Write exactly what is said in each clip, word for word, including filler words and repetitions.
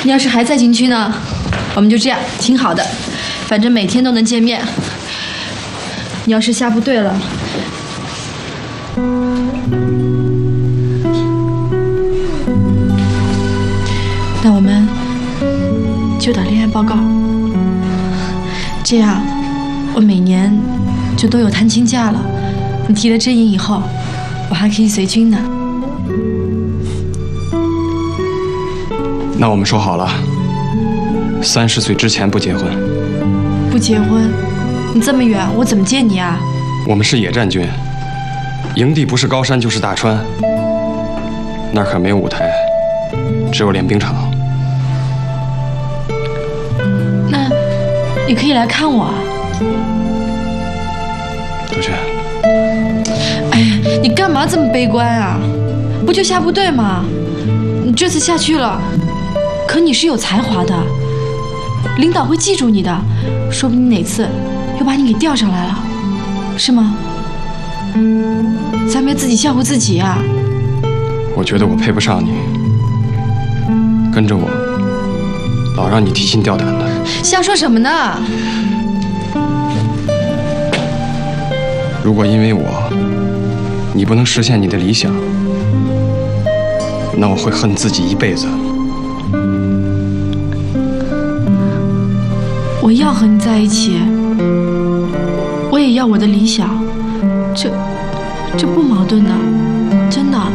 你要是还在禁区呢，我们就这样，挺好的，反正每天都能见面。你要是下部队了，那我们就打恋爱报告，这样我每年就都有探亲假了。你提了真营以后，我还可以随军呢。 那我们说好了，三十岁之前不结婚。 不结婚？你这么远，我怎么见你啊？ 我们是野战军，营地不是高山就是大川，那儿可没有舞台，只有练兵场。 那你可以来看我啊。 杜鹃， 哎呀，你干嘛这么悲观啊？不就下部队吗？你这次下去了，可你是有才华的，领导会记住你的，说不定哪次又把你给调上来了，是吗？咱别自己吓唬自己啊！ 我觉得我配不上你，跟着我，老让你提心吊胆的。 瞎说什么呢？ 如果因为我，你不能实现你的理想，那我会恨自己一辈子。 我要和你在一起，我也要我的理想，这这不矛盾的，真的。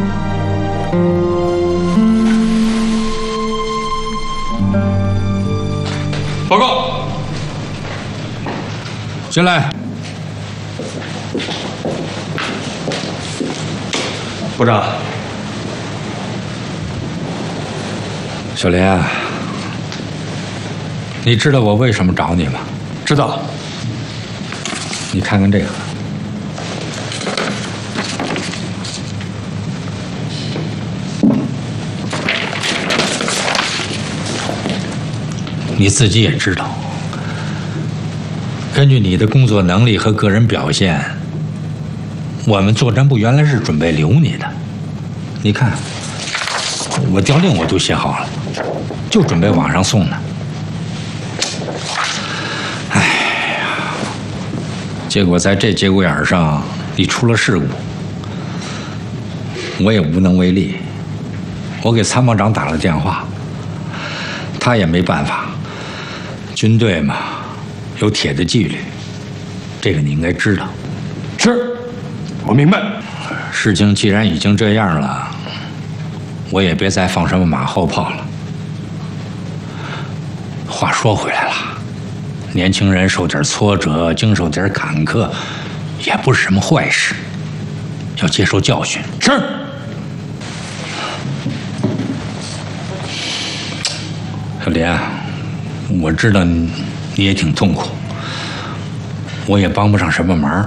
报告，进来。 部长， 小林，你知道我为什么找你吗？ 知道。 你看看这个，你自己也知道，根据你的工作能力和个人表现，我们作战部原来是准备留你的。你看，我调令我都写好了，就准备往上送呢。哎呀，结果在这节骨眼上，你出了事故，我也无能为力。我给参谋长打了电话，他也没办法。军队嘛，有铁的纪律，这个你应该知道。 是，我明白。 事情既然已经这样了，我也别再放什么马后炮了。话说回来了，年轻人受点挫折，经受点坎坷，也不是什么坏事，要接受教训。 是。 小林，我知道你你也挺痛苦，我也帮不上什么忙。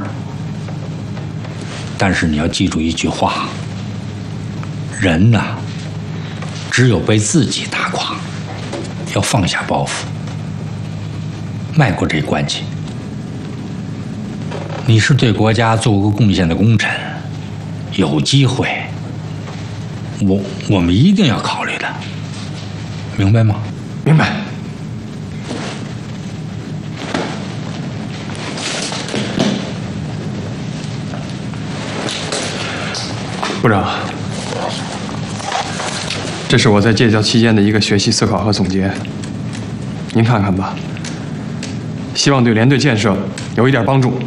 但是你要记住一句话：人呐，只有被自己打垮，要放下包袱，迈过这关系。你是对国家做过贡献的功臣，有机会，我我们一定要考虑的，明白吗？ 明白。部长，这是我在借调期间的一个学习思考和总结，您看看吧，希望对连队建设有一点帮助。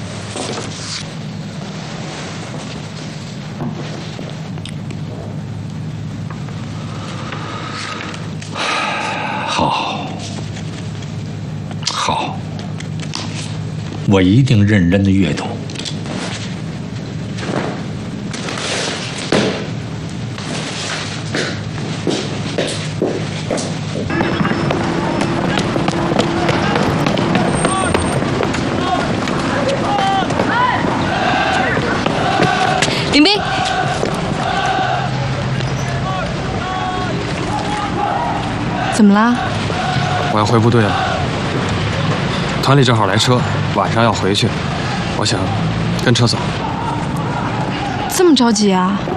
好，好，我一定认真的阅读。 林兵，怎么啦？ 我要回部队了，团里正好来车，晚上要回去，我想跟车走。 这么着急啊？